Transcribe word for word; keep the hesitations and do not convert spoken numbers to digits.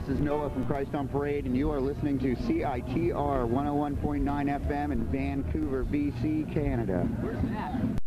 This is Noah from Christ on Parade, and you are listening to C I T R one oh one point nine F M in Vancouver, B C, Canada. Where's that?